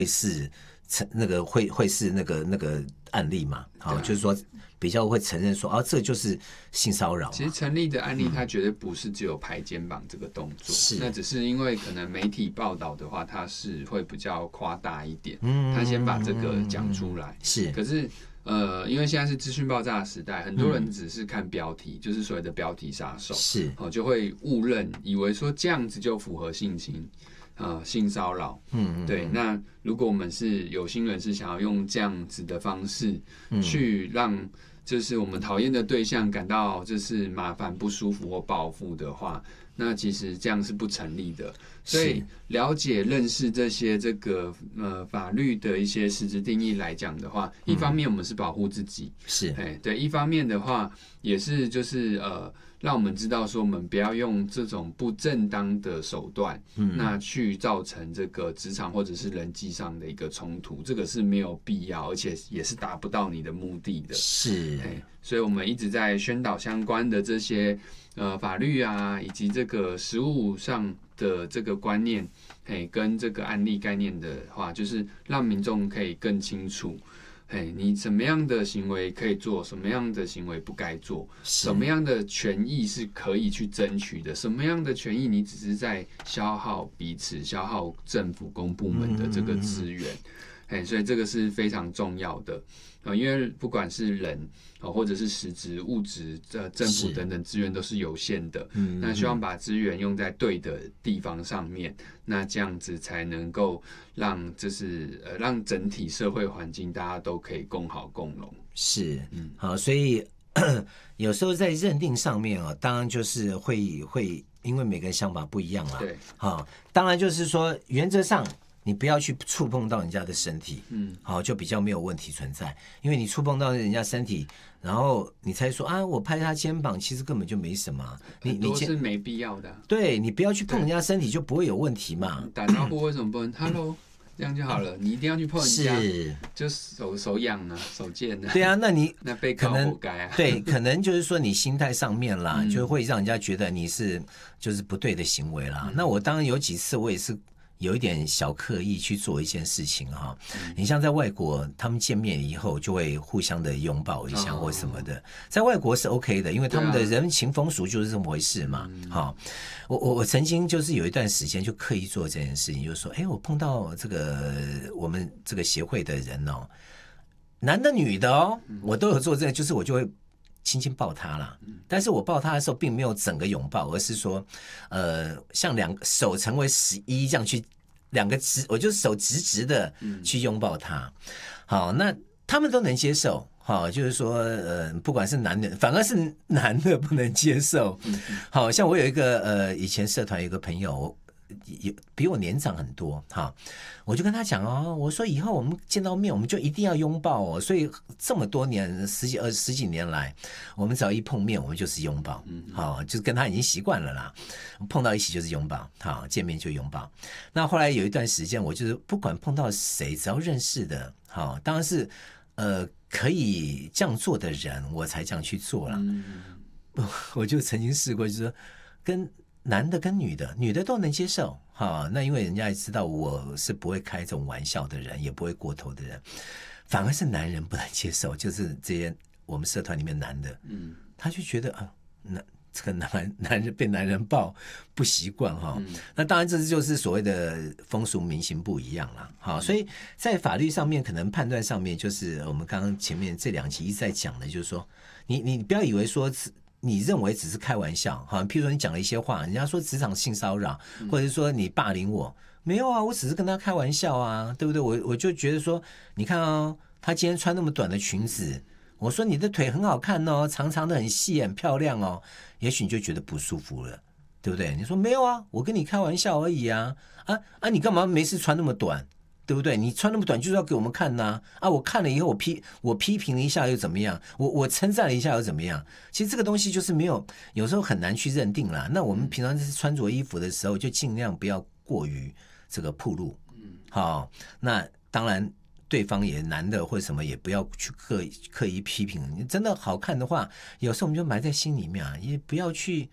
是会是那个案例嘛？好，就是说比较会承认说这就是性骚扰。 其实成立的案例，它绝对不是只有拍肩膀这个动作，那只是因为可能媒体报道的话，它是会比较夸大一点，他先把这个讲出来。 是， 可是因为现在是资讯爆炸的时代，很多人只是看标题，就是所谓的标题杀手， 是就会误认，以为说这样子就符合性侵。性骚扰，对。那如果我们是有心人士，想要用这样子的方式去让就是我们讨厌的对象感到就是麻烦、不舒服或报复的话，那其实这样是不成立的。所以了解、认识这些法律的一些实质定义来讲的话，一方面我们是保护自己， 是， 对；一方面的话也是就是让我们知道说，我们不要用这种不正当的手段，那去造成这个职场或者是人际上的一个冲突，这个是没有必要，而且也是达不到你的目的的。 是， 所以我们一直在宣导相关的这些法律啊，以及这个实务上的这个观念，跟这个案例概念的话，就是让民众可以更清楚。你什么样的行为可以做，什么样的行为不该做，什么样的权益是可以去争取的，什么样的权益你只是在消耗彼此、消耗政府公部门的这个资源。所以这个是非常重要的。因为不管是人或者是实质物质政府等等资源都是有限的，那希望把资源用在对的地方上面，那这样子才能够让让整体社会环境大家都可以共好共荣。 是，好，所以有时候在认定上面当然就是会因为每个人想法不一样啦， 对， 好，当然就是说原则上你不要去触碰到人家的身体，好，就比较没有问题存在。因为你触碰到人家身体，然后你才说我拍他肩膀，其实根本就没什么。 很多是没必要的。 对，你不要去碰人家身体，就不会有问题嘛。 打招呼为什么不能 ？Hello， 这样就好了。你一定要去碰人家，就手痒啊，手贱啊。 对啊，那你那被告活该啊。 对，可能就是说你心态上面啦，就会让人家觉得你就是不对的行为啦。那我当然有几次我也是有一点小刻意去做一件事情哈，你像在外国，他们见面以后就会互相的拥抱一下或什么的，在外国是 OK 的，因为他们的人情风俗就是这么回事嘛。好，我曾经就是有一段时间就刻意做这件事情，就是说，我碰到我们这个协会的人男的女的我都有做这个，就是我就会轻轻抱他啦，但是我抱他的时候并没有整个拥抱，而是说像两个手成为11这样去我就手直直的去拥抱他。好，那他们都能接受。好，就是说不管是男的，反而是男的不能接受。好像我有一个以前社团有一个朋友比我年长很多，我就跟他讲我说以后我们见到面我们就一定要拥抱所以这么多年十几年来，我们只要一碰面我们就是拥抱，就是跟他已经习惯了啦，碰到一起就是拥抱，见面就拥抱。那后来有一段时间，我就是不管碰到谁，只要认识的，当然是可以这样做的人，我才这样去做了。我就曾经试过，就是说跟男的跟女的都能接受，那因为人家也知道我是不会开这种玩笑的人，也不会过头的人，反而是男人不能接受，就是这些我们社团里面男的，他就觉得这个男人被男人抱不习惯那当然这就是所谓的风俗民情不一样啦。所以在法律上面可能判断上面，就是我们刚刚前面这2集一直在讲的，就是说你不要以为说你认为只是开玩笑，譬如说你讲了一些话，人家说职场性骚扰，或者是说你霸凌我，没有我只是跟他开玩笑啊，对不对？我就觉得说，你看他今天穿那么短的裙子，我说你的腿很好看长长的很细很漂亮也许你就觉得不舒服了，对不对？你说没有我跟你开玩笑而已你干嘛没事穿那么短？对不对？你穿那么短就是要给我们看我看了以后我批评了一下又怎么样？我称赞了一下又怎么样？其实这个东西就是有时候很难去认定啦。那我们平常穿着衣服的时候，就尽量不要过于这个暴露。好，那当然对方也男的或者什么也不要去刻意批评。你真的好看的话，有时候我们就埋在心里面也不要去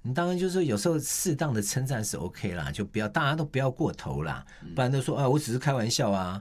你当然就是说有时候适当的称赞是 OK 啦，就不要大家都不要过头啦，不然都说啊我只是开玩笑啊，